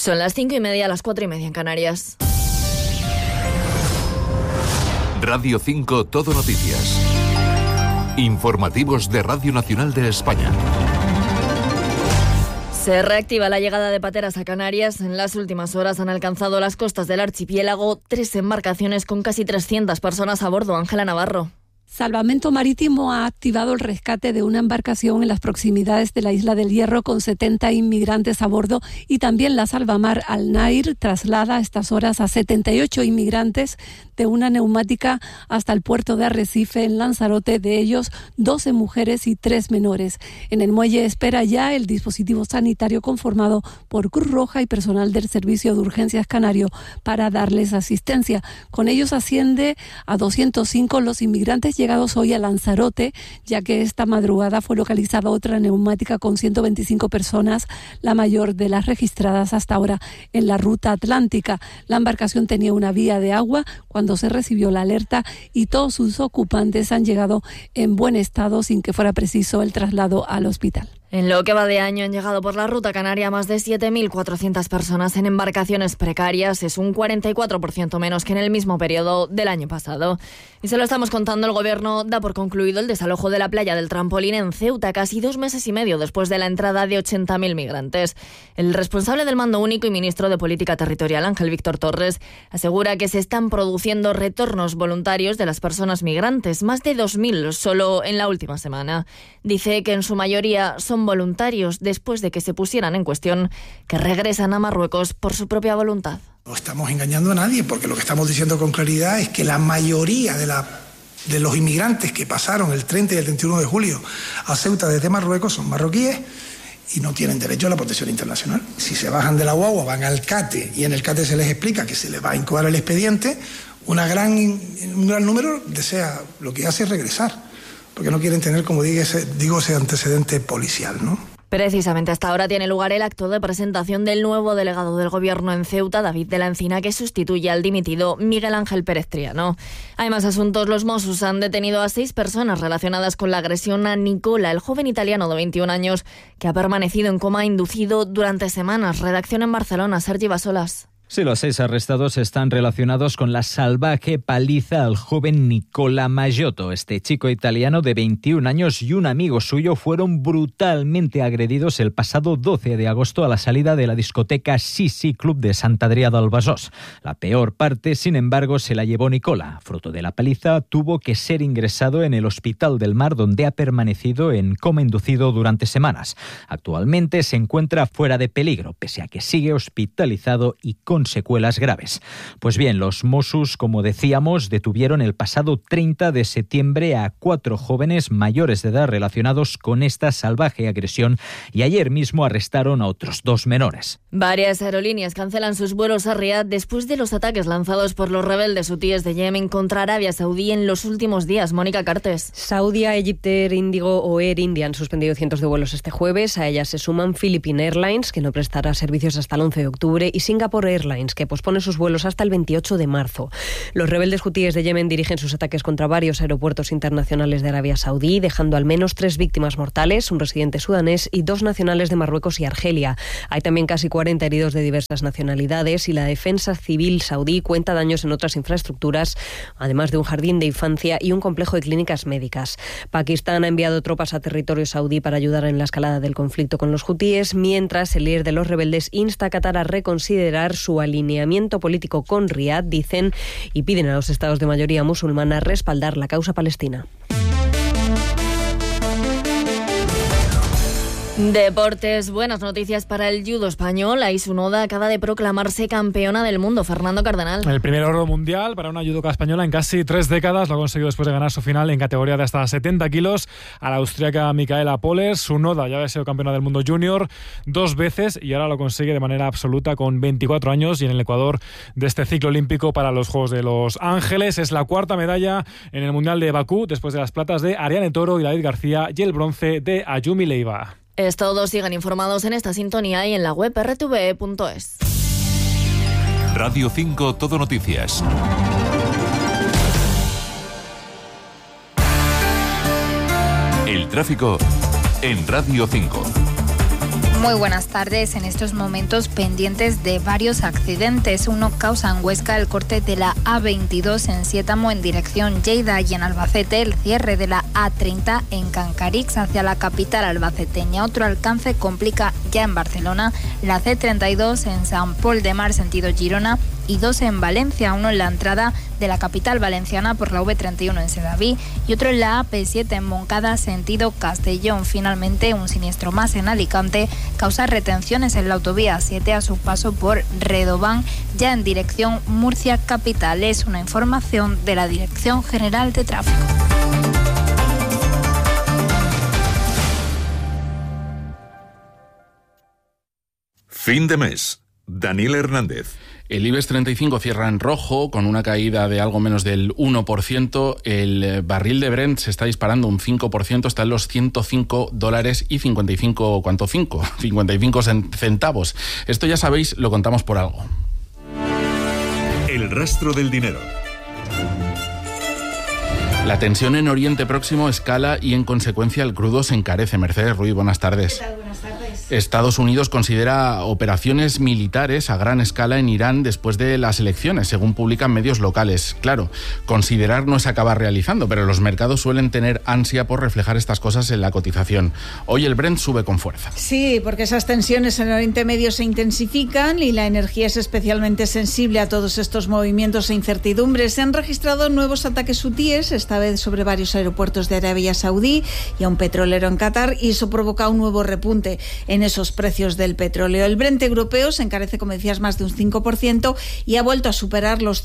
Son las 5:30, las 4:30 en Canarias. Radio 5 Todo Noticias. Informativos de Radio Nacional de España. Se reactiva la llegada de pateras a Canarias. En las últimas horas han alcanzado las costas del archipiélago 3 embarcaciones con casi 300 personas a bordo. Ángela Navarro. Salvamento Marítimo ha activado el rescate de una embarcación en las proximidades de la Isla del Hierro con 70 inmigrantes a bordo, y también la Salvamar Al Nair traslada a estas horas a 78 inmigrantes de una neumática hasta el puerto de Arrecife en Lanzarote, de ellos 12 mujeres y 3 menores. En el muelle espera ya el dispositivo sanitario conformado por Cruz Roja y personal del Servicio de Urgencias Canario para darles asistencia. Con ellos asciende a 205 los inmigrantes llegados hoy a Lanzarote, ya que esta madrugada fue localizada otra neumática con 125 personas, la mayor de las registradas hasta ahora en la ruta atlántica. La embarcación tenía una vía de agua cuando se recibió la alerta y todos sus ocupantes han llegado en buen estado sin que fuera preciso el traslado al hospital. En lo que va de año han llegado por la ruta canaria más de 7.400 personas en embarcaciones precarias. Es un 44% menos que en el mismo periodo del año pasado. Y se lo estamos contando, el Gobierno da por concluido el desalojo de la playa del Trampolín en Ceuta, casi 2 meses y medio después de la entrada de 80.000 migrantes. El responsable del Mando Único y ministro de Política Territorial, Ángel Víctor Torres, asegura que se están produciendo retornos voluntarios de las personas migrantes, más de 2.000 solo en la última semana. Dice que en su mayoría son voluntarios, después de que se pusieran en cuestión, que regresan a Marruecos por su propia voluntad. No estamos engañando a nadie, porque lo que estamos diciendo con claridad es que la mayoría de los inmigrantes que pasaron el 30 y el 31 de julio a Ceuta desde Marruecos son marroquíes y no tienen derecho a la protección internacional. Si se bajan de la guagua, van al CATE y en el CATE se les explica que se les va a incoar el expediente, un gran número desea, lo que hace es regresar, porque no quieren tener, como digo, ese antecedente policial, ¿no? Precisamente hasta ahora tiene lugar el acto de presentación del nuevo delegado del Gobierno en Ceuta, David de la Encina, que sustituye al dimitido Miguel Ángel Pérez Triano. Hay más asuntos. Los Mossos han detenido a 6 personas relacionadas con la agresión a Nicola, el joven italiano de 21 años, que ha permanecido en coma inducido durante semanas. Redacción en Barcelona, Sergi Basolas. Sí, los 6 arrestados están relacionados con la salvaje paliza al joven Nicola Maggiotto. Este chico italiano de 21 años y un amigo suyo fueron brutalmente agredidos el pasado 12 de agosto a la salida de la discoteca Sisi Club de Sant Adrià del Besòs. La peor parte, sin embargo, se la llevó Nicola. Fruto de la paliza, tuvo que ser ingresado en el Hospital del Mar, donde ha permanecido en coma inducido durante semanas. Actualmente se encuentra fuera de peligro, pese a que sigue hospitalizado y con secuelas graves. Pues bien, los Mossos, como decíamos, detuvieron el pasado 30 de septiembre a 4 jóvenes mayores de edad relacionados con esta salvaje agresión, y ayer mismo arrestaron a otros 2 menores. Varias aerolíneas cancelan sus vuelos a Riad después de los ataques lanzados por los rebeldes hutíes de Yemen contra Arabia Saudí en los últimos días. Mónica Cartes. Saudia, Egyptair, Indigo o Air India han suspendido cientos de vuelos este jueves. A ellas se suman Philippine Airlines, que no prestará servicios hasta el 11 de octubre, y Singapore Airlines, que pospone sus vuelos hasta el 28 de marzo. Los rebeldes hutíes de Yemen dirigen sus ataques contra varios aeropuertos internacionales de Arabia Saudí, dejando al menos 3 víctimas mortales, un residente sudanés y 2 nacionales de Marruecos y Argelia. Hay también casi 40 heridos de diversas nacionalidades, y la defensa civil saudí cuenta daños en otras infraestructuras, además de un jardín de infancia y un complejo de clínicas médicas. Pakistán ha enviado tropas a territorio saudí para ayudar en la escalada del conflicto con los hutíes, mientras el líder de los rebeldes insta a Qatar a reconsiderar su alineamiento político con Riad, dicen, y piden a los estados de mayoría musulmana respaldar la causa palestina. Deportes, buenas noticias para el judo español. Ais Unoda acaba de proclamarse campeona del mundo. Fernando Cardenal. El primer oro mundial para una judoka española en casi 3 décadas. Lo ha conseguido después de ganar su final en categoría de hasta 70 kilos a la austríaca Micaela Pollers. Unoda ya había sido campeona del mundo junior 2 veces y ahora lo consigue de manera absoluta con 24 años y en el Ecuador de este ciclo olímpico para los Juegos de Los Ángeles. Es la 4ª medalla en el Mundial de Bakú, después de las platas de Ariane Toro y David García y el bronce de Ayumi Leiva. Es todo, sigan informados en esta sintonía y en la web rtve.es. Radio 5 Todo Noticias. El tráfico en Radio 5. Muy buenas tardes. En estos momentos pendientes de varios accidentes. Uno causa en Huesca el corte de la A22 en Siétamo en dirección Lleida y en Albacete el cierre de la A30 en Cancarix hacia la capital albaceteña. Otro alcance complica ya en Barcelona la C32 en Sant Pol de Mar sentido Girona y 2 en Valencia, uno en la entrada de la capital valenciana por la V31 en Sedaví y otro en la AP7 en Moncada sentido Castellón. Finalmente, un siniestro más en Alicante causa retenciones en la autovía 7 a su paso por Redován, ya en dirección Murcia capital. Es una información de la Dirección General de Tráfico. Fin de mes. Daniel Hernández. El IBEX 35 cierra en rojo, con una caída de algo menos del 1%. El barril de Brent se está disparando un 5%, está en los $105 y 55 centavos. Esto ya sabéis, lo contamos por algo. El rastro del dinero. La tensión en Oriente Próximo escala y en consecuencia el crudo se encarece. Mercedes Ruiz, buenas tardes. ¿Qué tal? Buenas tardes. Estados Unidos considera operaciones militares a gran escala en Irán después de las elecciones, según publican medios locales. Claro, considerar no es acabar realizando, pero los mercados suelen tener ansia por reflejar estas cosas en la cotización. Hoy el Brent sube con fuerza. Sí, porque esas tensiones en Oriente Medio se intensifican y la energía es especialmente sensible a todos estos movimientos e incertidumbres. Se han registrado nuevos ataques hutíes, esta vez sobre varios aeropuertos de Arabia Saudí y a un petrolero en Qatar, y eso provoca un nuevo repunte en esos precios del petróleo. El Brent europeo se encarece, como decías, más de un 5% y ha vuelto a superar los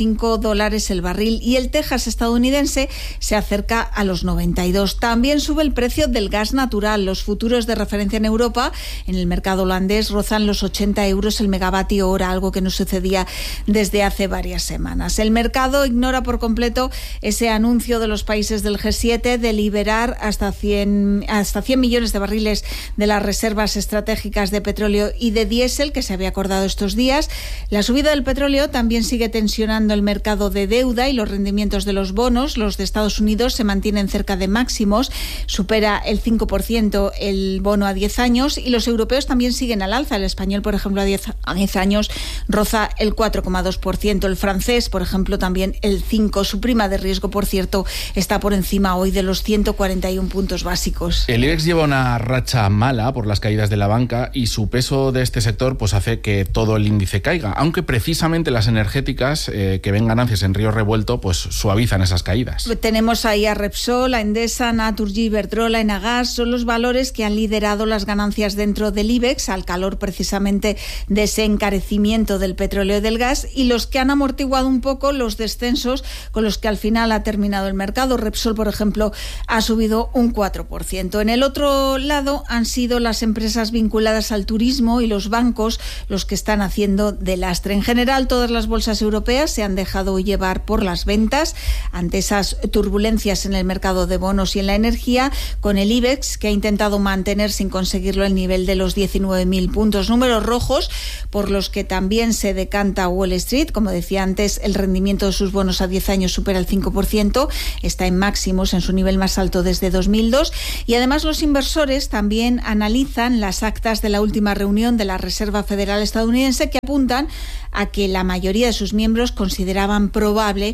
$105 el barril, y el Texas estadounidense se acerca a los 92. También sube el precio del gas natural. Los futuros de referencia en Europa, en el mercado holandés, rozan los 80 euros el megavatio hora, algo que no sucedía desde hace varias semanas. El mercado ignora por completo ese anuncio de los países del G7 de liberar hasta 100 millones de barriles de las reservas estratégicas de petróleo y de diésel que se había acordado estos días. La subida del petróleo también sigue tensionando el mercado de deuda y los rendimientos de los bonos. Los de Estados Unidos se mantienen cerca de máximos, supera el 5% el bono a 10 años, y los europeos también siguen al alza. El español, por ejemplo, a 10 años roza el 4,2%. El francés, por ejemplo, también el 5%. Su prima de riesgo, por cierto, está por encima hoy de los 141 puntos básicos. El IBEX lleva una racha mala por las caídas de la banca y su peso de este sector pues hace que todo el índice caiga, aunque precisamente las energéticas que ven ganancias en río revuelto pues suavizan esas caídas. Tenemos ahí a Repsol, a Endesa, Naturgy, Iberdrola, Enagas. Son los valores que han liderado las ganancias dentro del IBEX al calor precisamente de ese encarecimiento del petróleo y del gas, y los que han amortiguado un poco los descensos con los que al final ha terminado el mercado. Repsol, por ejemplo, ha subido un 4%. En el otro lado han sido las empresas vinculadas al turismo y los bancos los que están haciendo de lastre. En general, todas las bolsas europeas se han dejado llevar por las ventas ante esas turbulencias en el mercado de bonos y en la energía, con el IBEX que ha intentado mantener sin conseguirlo el nivel de los 19.000 puntos. Números rojos por los que también se decanta Wall Street. Como decía antes, el rendimiento de sus bonos a 10 años supera el 5%, está en máximos, en su nivel más alto desde 2002, y además los inversores también analizan las actas de la última reunión de la Reserva Federal estadounidense, que apuntan a que la mayoría de sus miembros consideran probable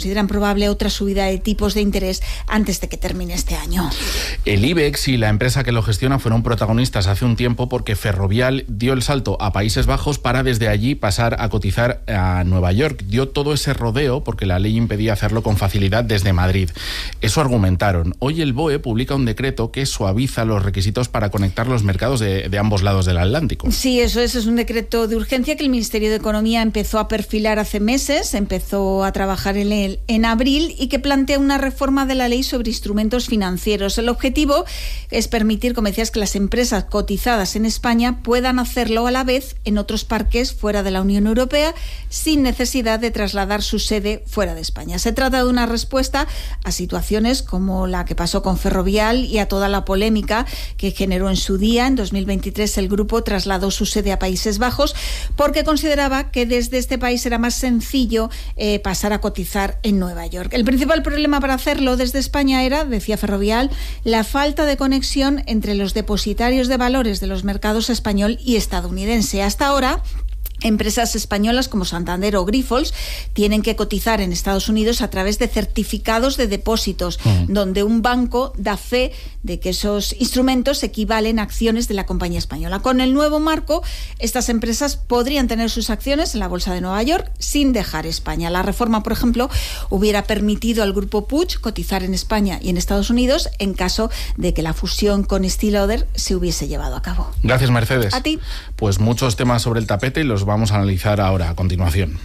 otra subida de tipos de interés antes de que termine este año. El IBEX y la empresa que lo gestiona fueron protagonistas hace un tiempo porque Ferrovial dio el salto a Países Bajos para desde allí pasar a cotizar a Nueva York. Dio todo ese rodeo porque la ley impedía hacerlo con facilidad desde Madrid. Eso argumentaron. Hoy el BOE publica un decreto que suaviza los requisitos para conectar los mercados de ambos lados del Atlántico. Sí, eso es un decreto de urgencia que el Ministerio de Economía empezó a perfilar hace meses, empezó a trabajar en él en abril, y que plantea una reforma de la ley sobre instrumentos financieros. El objetivo es permitir, como decías, que las empresas cotizadas en España puedan hacerlo a la vez en otros parques fuera de la Unión Europea sin necesidad de trasladar su sede fuera de España. Se trata de una respuesta a situaciones como la que pasó con Ferrovial y a toda la polémica que generó en su día día, en 2023, el grupo trasladó su sede a Países Bajos porque consideraba que desde este país era más sencillo pasar a cotizar en Nueva York. El principal problema para hacerlo desde España era, decía Ferrovial, la falta de conexión entre los depositarios de valores de los mercados español y estadounidense. Hasta ahora, empresas españolas como Santander o Grifols tienen que cotizar en Estados Unidos a través de certificados de depósitos, donde un banco da fe de que esos instrumentos equivalen a acciones de la compañía española. Con el nuevo marco, estas empresas podrían tener sus acciones en la Bolsa de Nueva York sin dejar España. La reforma, por ejemplo, hubiera permitido al grupo Puig cotizar en España y en Estados Unidos en caso de que la fusión con Estée Lauder se hubiese llevado a cabo. Gracias, Mercedes. A ti. Pues muchos temas sobre el tapete y los vamos a analizar ahora, a continuación.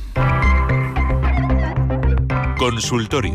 Consultorio.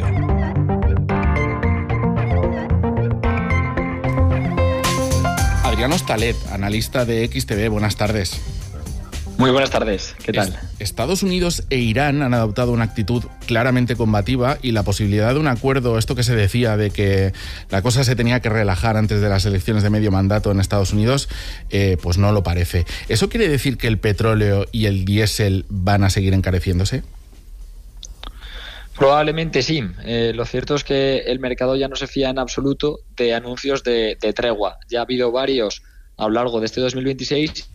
Adrián Hostalet, analista de XTV, buenas tardes. Muy buenas tardes, ¿qué tal? Estados Unidos e Irán han adoptado una actitud claramente combativa y la posibilidad de un acuerdo, esto que se decía de que la cosa se tenía que relajar antes de las elecciones de medio mandato en Estados Unidos, pues no lo parece. ¿Eso quiere decir que el petróleo y el diésel van a seguir encareciéndose? Probablemente sí. Lo cierto es que el mercado ya no se fía en absoluto de anuncios de tregua. Ya ha habido varios a lo largo de este 2026.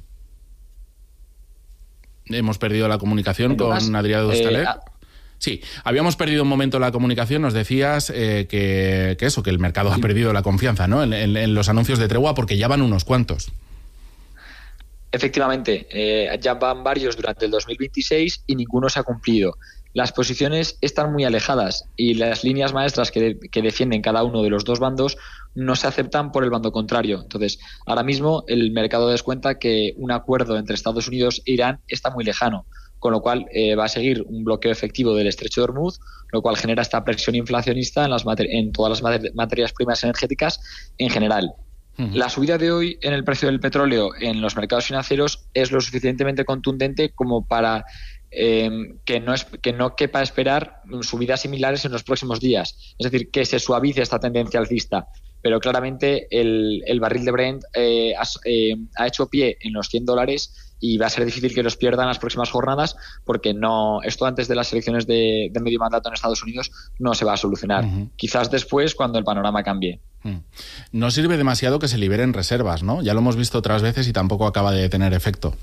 Hemos perdido la comunicación con Adrián Hostalet. Sí, habíamos perdido un momento la comunicación. Nos decías que el mercado ha perdido la confianza, ¿no? en los anuncios de tregua, porque ya van unos cuantos. Efectivamente, ya van varios durante el 2026 y ninguno se ha cumplido. Las posiciones están muy alejadas y las líneas maestras que defienden cada uno de los dos bandos no se aceptan por el bando contrario. Entonces, ahora mismo el mercado descuenta que un acuerdo entre Estados Unidos e Irán está muy lejano, con lo cual va a seguir un bloqueo efectivo del estrecho de Hormuz, lo cual genera esta presión inflacionista en todas las materias primas energéticas en general. La subida de hoy en el precio del petróleo en los mercados financieros es lo suficientemente contundente como para que no quepa esperar subidas similares en los próximos días. Es decir, que se suavice esta tendencia alcista. Pero claramente el barril de Brent ha hecho pie en los $100 y va a ser difícil que los pierdan las próximas jornadas, porque esto antes de las elecciones de medio mandato en Estados Unidos no se va a solucionar. Quizás después, cuando el panorama cambie. No sirve demasiado que se liberen reservas, ¿no? Ya lo hemos visto otras veces y tampoco acaba de tener efecto.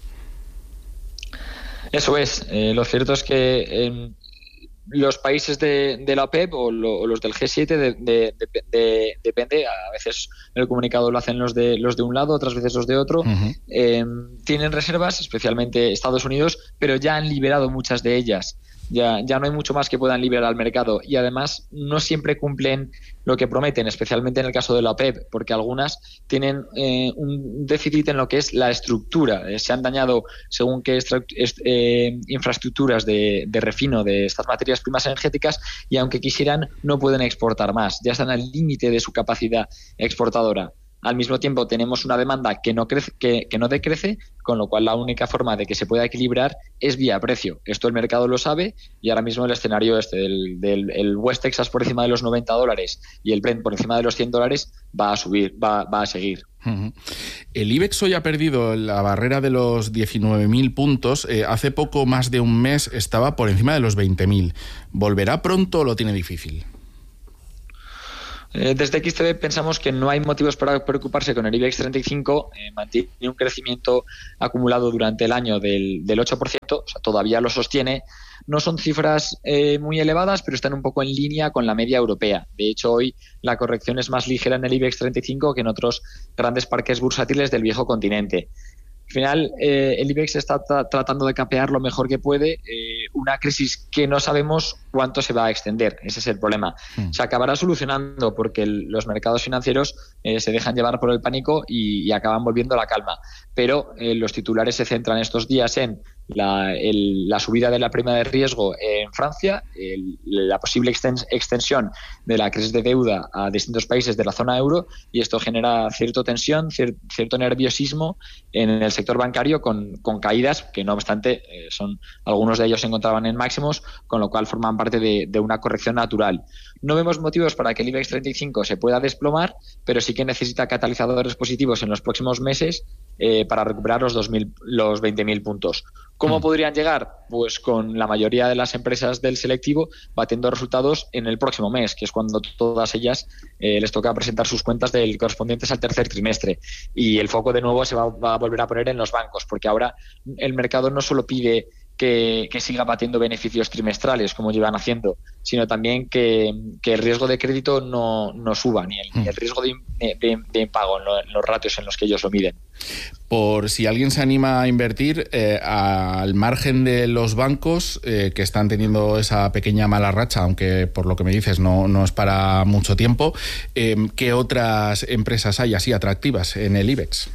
Eso es. Lo cierto es que los países de la OPEP o los del G7 depende. A veces el comunicado lo hacen los de un lado, otras veces los de otro. Tienen reservas, especialmente Estados Unidos, pero ya han liberado muchas de ellas. Ya no hay mucho más que puedan liberar al mercado, y además no siempre cumplen lo que prometen, especialmente en el caso de la OPEP, porque algunas tienen un déficit en lo que es la estructura. Se han dañado según qué infraestructuras de refino de estas materias primas energéticas, y aunque quisieran no pueden exportar más, ya están al límite de su capacidad exportadora. Al mismo tiempo tenemos una demanda que no decrece, con lo cual la única forma de que se pueda equilibrar es vía precio. Esto el mercado lo sabe, y ahora mismo el escenario del West Texas por encima de los $90 y el Brent por encima de los $100 va a subir, va a seguir. El IBEX hoy ha perdido la barrera de los 19.000 puntos. Hace poco más de un mes estaba por encima de los 20.000. ¿Volverá pronto o lo tiene difícil? Desde XTB pensamos que no hay motivos para preocuparse con el IBEX 35. Mantiene un crecimiento acumulado durante el año del 8%, o sea, todavía lo sostiene. No son cifras muy elevadas, pero están un poco en línea con la media europea. De hecho, hoy la corrección es más ligera en el IBEX 35 que en otros grandes parques bursátiles del viejo continente. Al final, el IBEX está tratando de capear lo mejor que puede una crisis que no sabemos cuánto se va a extender. Ese es el problema. Se acabará solucionando porque los mercados financieros se dejan llevar por el pánico y acaban volviendo a la calma. Pero los titulares se centran estos días en la subida de la prima de riesgo en Francia, la posible extensión de la crisis de deuda a distintos países de la zona euro, y esto genera cierta tensión, cierto nerviosismo en el sector bancario con caídas que, no obstante, algunos de ellos se encontraban en máximos, con lo cual forman parte de una corrección natural. No vemos motivos para que el IBEX 35 se pueda desplomar, pero sí que necesita catalizadores positivos en los próximos meses para recuperar los 20.000 puntos. ¿Cómo podrían llegar? Pues con la mayoría de las empresas del selectivo batiendo resultados en el próximo mes, que es cuando todas ellas les toca presentar sus cuentas correspondientes al tercer trimestre. Y el foco de nuevo se va a volver a poner en los bancos, porque ahora el mercado no solo pide que siga batiendo beneficios trimestrales como llevan haciendo, sino también que el riesgo de crédito no suba, ni el riesgo de impago en los ratios en los que ellos lo miden. Por si alguien se anima a invertir, al margen de los bancos que están teniendo esa pequeña mala racha, aunque por lo que me dices no es para mucho tiempo, ¿qué otras empresas hay así atractivas en el IBEX?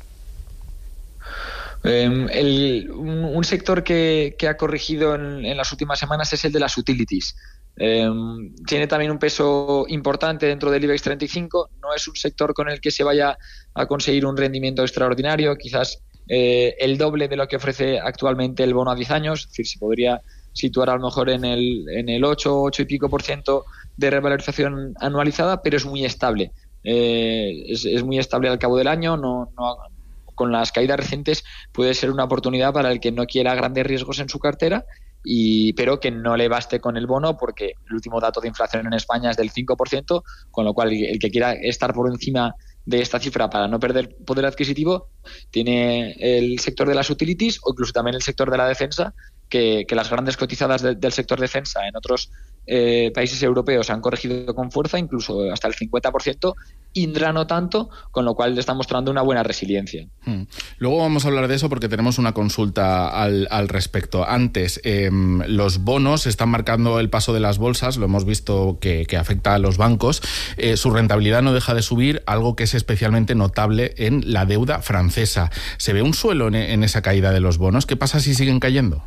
Un sector que ha corregido en las últimas semanas es el de las utilities. Tiene también un peso importante dentro del IBEX 35. No es un sector con el que se vaya a conseguir un rendimiento extraordinario, quizás el doble de lo que ofrece actualmente el bono a 10 años. Es decir, se podría situar a lo mejor en el 8 y pico % de revalorización anualizada, pero es muy estable. Es muy estable al cabo del año. Con las caídas recientes puede ser una oportunidad para el que no quiera grandes riesgos en su cartera, pero que no le baste con el bono, porque el último dato de inflación en España es del 5%, con lo cual el que quiera estar por encima de esta cifra para no perder poder adquisitivo tiene el sector de las utilities, o incluso también el sector de la defensa, que las grandes cotizadas del sector defensa en otros países europeos han corregido con fuerza, incluso hasta el 50%, Indra no tanto, con lo cual le está mostrando una buena resiliencia. Luego vamos a hablar de eso porque tenemos una consulta al respecto. Antes, los bonos están marcando el paso de las bolsas, lo hemos visto que afecta a los bancos. Su rentabilidad no deja de subir, algo que es especialmente notable en la deuda francesa. ¿Se ve un suelo en esa caída de los bonos? ¿Qué pasa si siguen cayendo?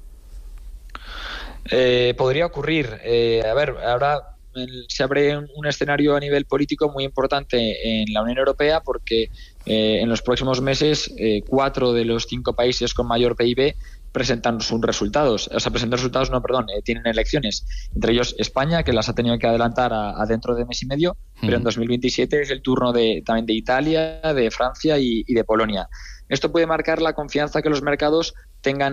Podría ocurrir. Ahora se abre un escenario a nivel político muy importante en la Unión Europea, porque en los próximos meses 4 de los 5 países con mayor PIB presentan sus resultados. Tienen elecciones. Entre ellos España, que las ha tenido que adelantar a dentro de mes y medio, pero en 2027 es el turno también de Italia, de Francia y de Polonia. Esto puede marcar la confianza que los mercados tengan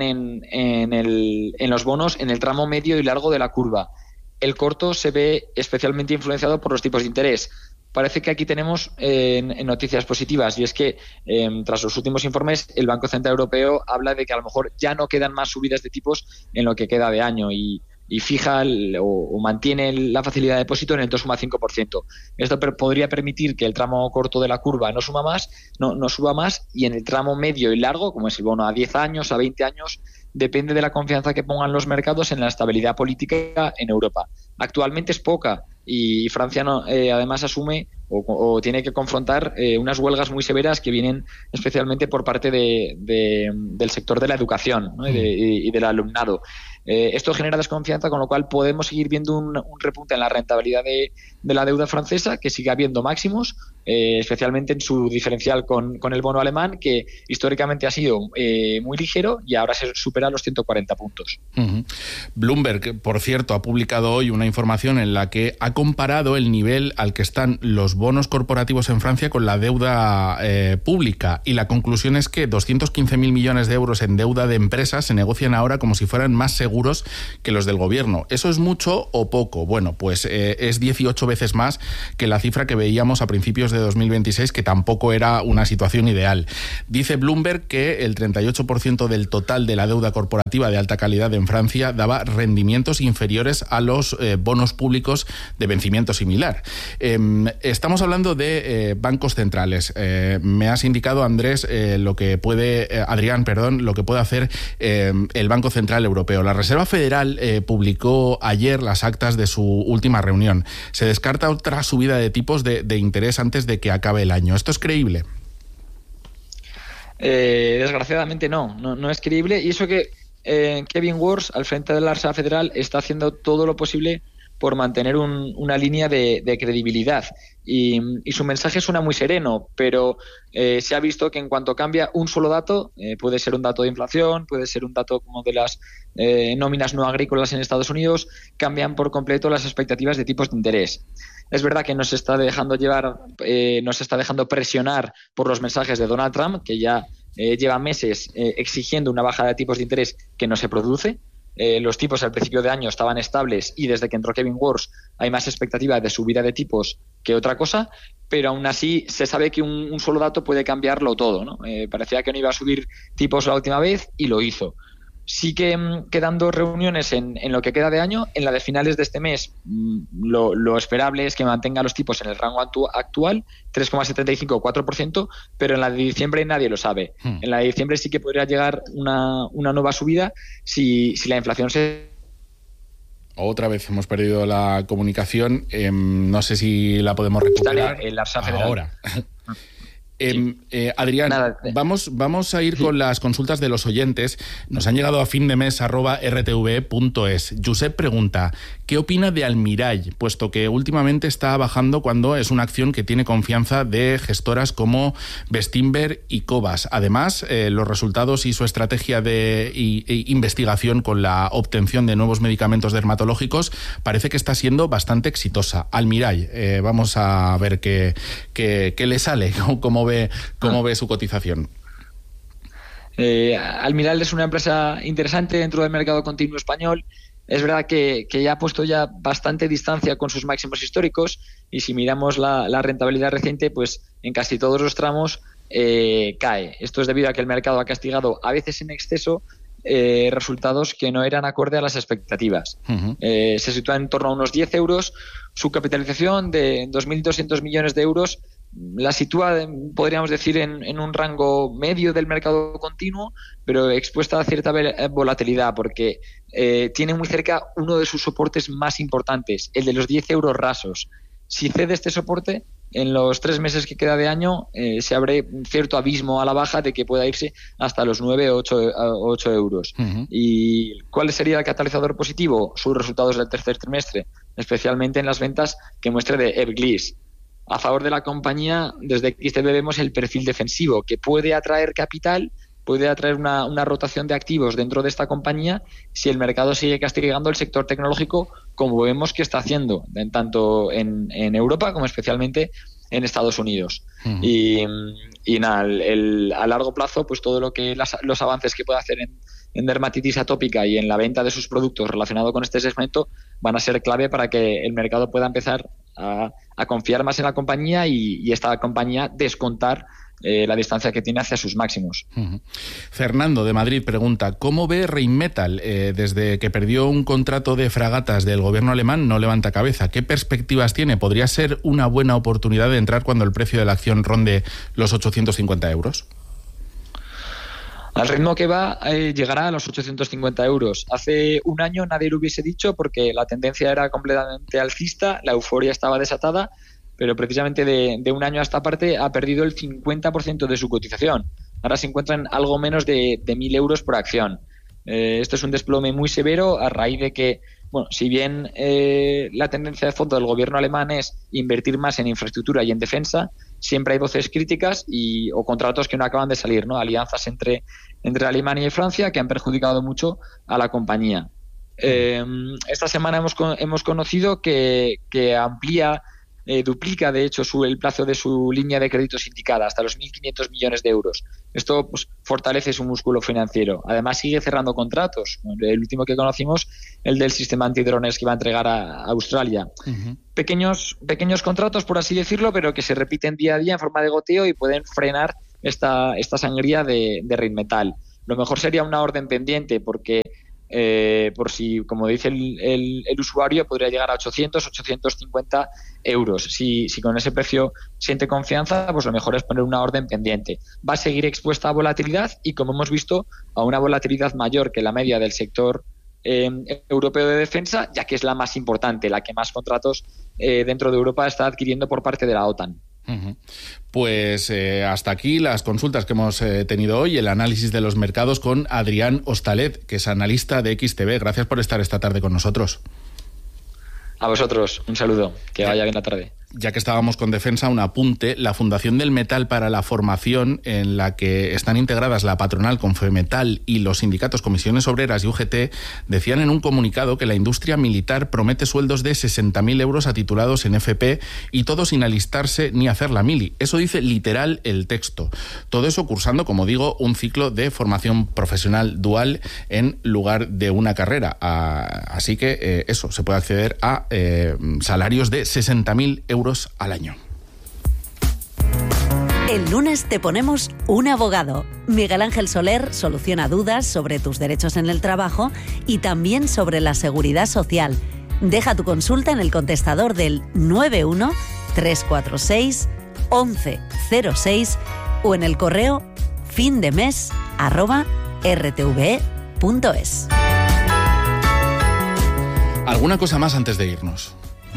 en los bonos en el tramo medio y largo de la curva. El corto se ve especialmente influenciado por los tipos de interés. Parece que aquí tenemos noticias positivas, y es que tras los últimos informes el Banco Central Europeo habla de que a lo mejor ya no quedan más subidas de tipos en lo que queda de año, y fija o mantiene la facilidad de depósito en el 2,5%. Esto podría permitir que el tramo corto de la curva no suba más, y en el tramo medio y largo, como es el bono a 10 años, a 20 años, depende de la confianza que pongan los mercados en la estabilidad política en Europa. Actualmente es poca, y Francia además asume o tiene que confrontar unas huelgas muy severas que vienen especialmente por parte del sector de la educación, ¿no? y del alumnado. Esto genera desconfianza, con lo cual podemos seguir viendo un repunte en la rentabilidad de la deuda francesa, que sigue habiendo máximos, especialmente en su diferencial con el bono alemán, que históricamente ha sido muy ligero y ahora se supera los 140 puntos. Bloomberg, por cierto, ha publicado hoy una información en la que ha comparado el nivel al que están los bonos corporativos en Francia con la deuda pública, y la conclusión es que 215.000 millones de euros en deuda de empresas se negocian ahora como si fueran más seguros que los del gobierno. ¿Eso es mucho o poco? Bueno, pues es 18 veces más que la cifra que veíamos a principios de 2026, que tampoco era una situación ideal. Dice Bloomberg que el 38% del total de la deuda corporativa de alta calidad en Francia daba rendimientos inferiores a los bonos públicos de vencimiento similar. Estamos hablando de bancos centrales. Me has indicado, Andrés, Adrián, lo que puede hacer el Banco Central Europeo. La Reserva Federal publicó ayer las actas de su última reunión. Se descarta otra subida de tipos de interés antes de que acabe el año. ¿Esto es creíble? Desgraciadamente no es creíble, y eso que Kevin Warsh, al frente de la Reserva Federal, está haciendo todo lo posible por mantener una línea de credibilidad, y su mensaje suena muy sereno, pero se ha visto que en cuanto cambia un solo dato, puede ser un dato de inflación, puede ser un dato como de las nóminas no agrícolas en Estados Unidos, cambian por completo las expectativas de tipos de interés. Es verdad que nos está dejando presionar por los mensajes de Donald Trump, que ya lleva meses exigiendo una bajada de tipos de interés que no se produce. Los tipos al principio de año estaban estables, y desde que entró Kevin Warsh hay más expectativa de subida de tipos que otra cosa, pero aún así se sabe que un solo dato puede cambiarlo todo, ¿no? Parecía que no iba a subir tipos la última vez y lo hizo. Sí que quedan 2 reuniones en lo que queda de año. En la de finales de este mes, lo esperable es que mantenga los tipos en el rango actual, 3,75 o 4%, pero en la de diciembre nadie lo sabe. En la de diciembre sí que podría llegar una nueva subida si la inflación se... Otra vez hemos perdido la comunicación. No sé si la podemos recuperar ahora. Adrián, vamos a ir con las consultas de los oyentes. Nos han llegado a findemes@rtve.es. Josep pregunta: ¿qué opina de Almirall? Puesto que últimamente está bajando cuando es una acción que tiene confianza de gestoras como Bestinver y Cobas. Además, los resultados y su estrategia de investigación con la obtención de nuevos medicamentos dermatológicos parece que está siendo bastante exitosa. Almirall, vamos a ver qué le sale, cómo ve su cotización. Almirall es una empresa interesante dentro del mercado continuo español. Es verdad que ya ha puesto ya bastante distancia con sus máximos históricos, y si miramos la rentabilidad reciente, pues en casi todos los tramos cae. Esto es debido a que el mercado ha castigado, a veces en exceso, resultados que no eran acorde a las expectativas. Se sitúa en torno a unos 10 euros. Su capitalización de 2.200 millones de euros la sitúa, podríamos decir, en un rango medio del mercado continuo, pero expuesta a cierta volatilidad, porque tiene muy cerca uno de sus soportes más importantes, el de los 10 euros rasos. Si cede este soporte, en los 3 meses que queda de año se abre un cierto abismo a la baja de que pueda irse hasta los 9 o 8 euros. ¿Y cuál sería el catalizador positivo? Sus resultados del tercer trimestre, especialmente en las ventas que muestre de Ebglyss. A favor de la compañía, desde XTB vemos el perfil defensivo, que puede atraer capital, puede atraer una rotación de activos dentro de esta compañía si el mercado sigue castigando el sector tecnológico, como vemos que está haciendo, tanto en Europa como especialmente en Estados Unidos. Y nada, a largo plazo, pues todo lo que los avances que puede hacer en dermatitis atópica y en la venta de sus productos relacionados con este segmento van a ser clave para que el mercado pueda empezar a confiar más en la compañía y esta compañía descontar la distancia que tiene hacia sus máximos. Fernando de Madrid pregunta: ¿cómo ve Rheinmetall? Desde que perdió un contrato de fragatas del gobierno alemán no levanta cabeza. ¿Qué perspectivas tiene? ¿Podría ser una buena oportunidad de entrar cuando el precio de la acción ronde los 850 euros? Al ritmo que va, llegará a los 850 euros. Hace un año nadie lo hubiese dicho, porque la tendencia era completamente alcista, la euforia estaba desatada, pero precisamente de un año a esta parte ha perdido el 50% de su cotización. Ahora se encuentra en algo menos de 1.000 euros por acción. Esto es un desplome muy severo a raíz de que, bueno, si bien la tendencia de fondo del gobierno alemán es invertir más en infraestructura y en defensa, siempre hay voces críticas o contratos que no acaban de salir, ¿no? Alianzas entre Alemania y Francia que han perjudicado mucho a la compañía. Esta semana hemos conocido que duplica de hecho el plazo de su línea de crédito sindicada hasta los 1.500 millones de euros. Esto pues fortalece su músculo financiero. Además sigue cerrando contratos. El último que conocimos, el del sistema antidrones que va a entregar a Australia. Pequeños contratos, por así decirlo, pero que se repiten día a día en forma de goteo y pueden frenar esta sangría de Rheinmetall. Lo mejor sería una orden pendiente, porque por si, como dice el usuario, podría llegar a 800, 850 euros. Si con ese precio siente confianza, pues lo mejor es poner una orden pendiente. Va a seguir expuesta a volatilidad y, como hemos visto, a una volatilidad mayor que la media del sector europeo de defensa, ya que es la más importante, la que más contratos dentro de Europa está adquiriendo por parte de la OTAN. Pues hasta aquí las consultas que hemos tenido hoy, el análisis de los mercados con Adrián Hostalet, que es analista de XTB. Gracias por estar esta tarde con nosotros. A vosotros, un saludo, que vaya bien la tarde. Ya que estábamos con defensa, un apunte. La Fundación del Metal para la Formación, en la que están integradas la patronal Confemetal y los sindicatos Comisiones Obreras y UGT, decían en un comunicado que la industria militar promete sueldos de 60.000 euros a titulados en FP y todo sin alistarse ni hacer la mili. Eso dice literal el texto. Todo eso cursando, como digo, un ciclo de formación profesional dual en lugar de una carrera. Así que eso, se puede acceder a salarios de 60.000 euros al año. El lunes te ponemos un abogado. Miguel Ángel Soler soluciona dudas sobre tus derechos en el trabajo y también sobre la seguridad social. Deja tu consulta en el contestador del 91 346 1106 o en el correo findemes@rtve.es. ¿Alguna cosa más antes de irnos?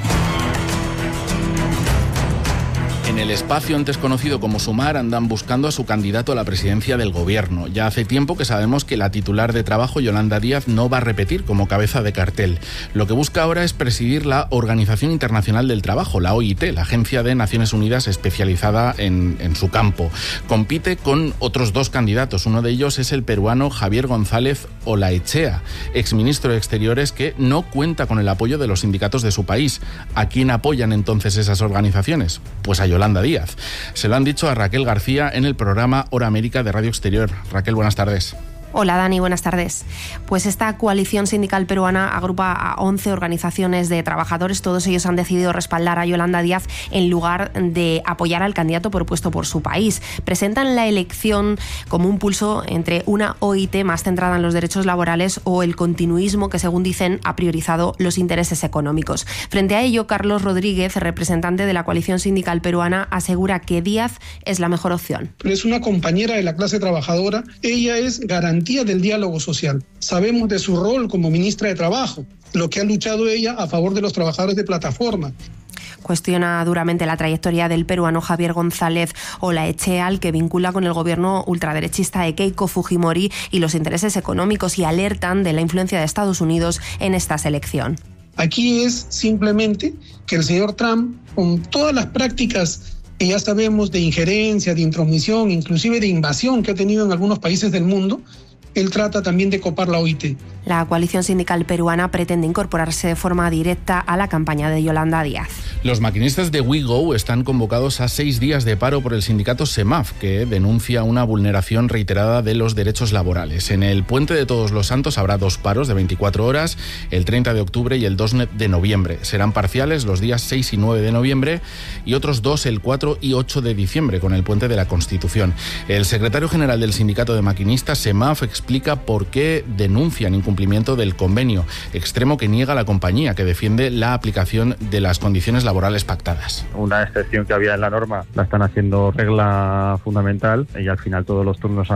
En el espacio antes conocido como Sumar andan buscando a su candidato a la presidencia del gobierno. Ya hace tiempo que sabemos que la titular de trabajo, Yolanda Díaz, no va a repetir como cabeza de cartel. Lo que busca ahora es presidir la Organización Internacional del Trabajo, la OIT, la agencia de Naciones Unidas especializada en su campo. Compite con otros dos candidatos. Uno de ellos es el peruano Javier González Olaechea, exministro de Exteriores, que no cuenta con el apoyo de los sindicatos de su país. ¿A quién apoyan entonces esas organizaciones? Pues a Yolanda Díaz. Se lo han dicho a Raquel García en el programa Hora América de Radio Exterior. Raquel, buenas tardes. Hola Dani, buenas tardes. Pues esta coalición sindical peruana agrupa a 11 organizaciones de trabajadores. Todos ellos han decidido respaldar a Yolanda Díaz en lugar de apoyar al candidato propuesto por su país. Presentan la elección como un pulso entre una OIT más centrada en los derechos laborales o el continuismo que, según dicen, ha priorizado los intereses económicos. Frente a ello, Carlos Rodríguez, representante de la coalición sindical peruana, asegura que Díaz es la mejor opción. Pero es una compañera de la clase trabajadora. Ella es garantía del diálogo social. Sabemos de su rol como ministra de Trabajo, lo que ha luchado ella a favor de los trabajadores de plataforma. Cuestiona duramente la trayectoria del peruano Javier González Olaechea, al que vincula con el gobierno ultraderechista de Keiko Fujimori y los intereses económicos, y alertan de la influencia de Estados Unidos en esta selección. Aquí es simplemente que el señor Trump, con todas las prácticas que ya sabemos de injerencia, de intromisión, inclusive de invasión que ha tenido en algunos países del mundo, él trata también de copar la OIT. La coalición sindical peruana pretende incorporarse de forma directa a la campaña de Yolanda Díaz. Los maquinistas de WeGo están convocados a 6 días de paro por el sindicato SEMAF, que denuncia una vulneración reiterada de los derechos laborales. En el Puente de Todos los Santos habrá 2 paros de 24 horas, el 30 de octubre y el 2 de noviembre. Serán parciales los días 6 y 9 de noviembre y otros 2 el 4 y 8 de diciembre con el Puente de la Constitución. El secretario general del sindicato de maquinistas, SEMAF, explica por qué denuncian incumplimiento del convenio, extremo que niega la compañía, que defiende la aplicación de las condiciones laborales pactadas. Una excepción que había en la norma la están haciendo regla fundamental y al final todos los turnos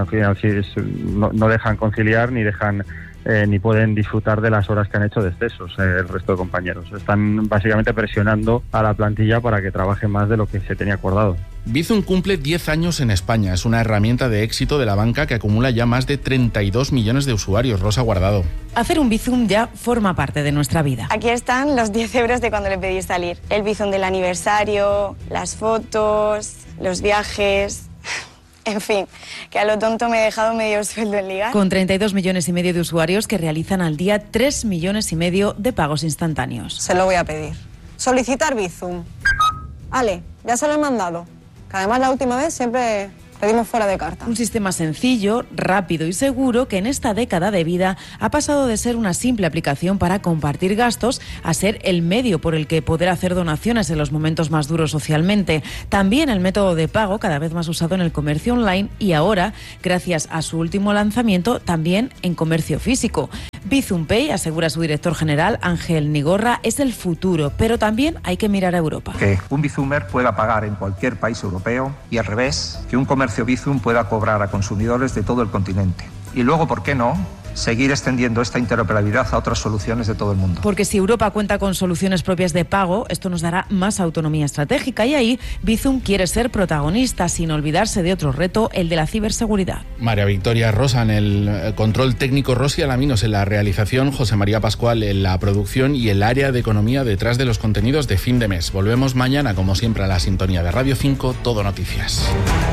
no dejan conciliar ni dejan ni pueden disfrutar de las horas que han hecho de excesos el resto de compañeros. Están básicamente presionando a la plantilla para que trabaje más de lo que se tenía acordado. Bizum cumple 10 años en España. Es una herramienta de éxito de la banca que acumula ya más de 32 millones de usuarios. Rosa Guardado. Hacer un Bizum ya forma parte de nuestra vida. Aquí están los 10 euros de cuando le pedí salir. El Bizum del aniversario, las fotos, los viajes. En fin, que a lo tonto me he dejado medio sueldo en ligar. Con 32 millones y medio de usuarios que realizan al día 3 millones y medio de pagos instantáneos. Se lo voy a pedir. Solicitar Bizum. Ale, ya se lo he mandado. Que además la última vez siempre pedimos fuera de carta. Un sistema sencillo, rápido y seguro que en esta década de vida ha pasado de ser una simple aplicación para compartir gastos a ser el medio por el que poder hacer donaciones en los momentos más duros socialmente. También el método de pago cada vez más usado en el comercio online y ahora, gracias a su último lanzamiento, también en comercio físico. Bizum Pay, asegura su director general Ángel Nigorra, es el futuro, pero también hay que mirar a Europa. Que un Bizumer pueda pagar en cualquier país europeo y al revés, que un comercio Bizum pueda cobrar a consumidores de todo el continente. Y luego, ¿por qué no?, seguir extendiendo esta interoperabilidad a otras soluciones de todo el mundo. Porque si Europa cuenta con soluciones propias de pago, esto nos dará más autonomía estratégica y ahí Bizum quiere ser protagonista sin olvidarse de otro reto, el de la ciberseguridad. María Victoria Rosa en el control técnico, Rosy Alaminos en la realización, José María Pascual en la producción y el área de economía detrás de los contenidos de Fin de Mes. Volvemos mañana, como siempre, a la sintonía de Radio 5, Todo Noticias.